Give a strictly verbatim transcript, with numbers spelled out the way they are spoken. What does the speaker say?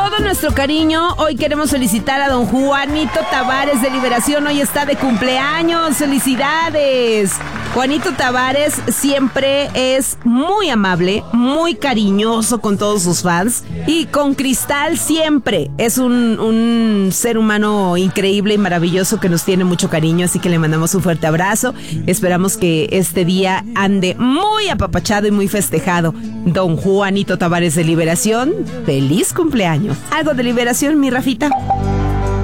todo nuestro cariño, hoy queremos felicitar a don Juanito Tavares de Liberación. Hoy está de cumpleaños. ¡Felicidades! Juanito Tavares siempre es muy amable, muy cariñoso con todos sus fans. Y con Cristal siempre es un, un ser humano increíble y maravilloso que nos tiene mucho cariño. Así que le mandamos un fuerte abrazo. Esperamos que este día ande muy apapachado y muy festejado. Don Juanito Tavares de Liberación, feliz cumpleaños. ¿Algo de Liberación, mi Rafita?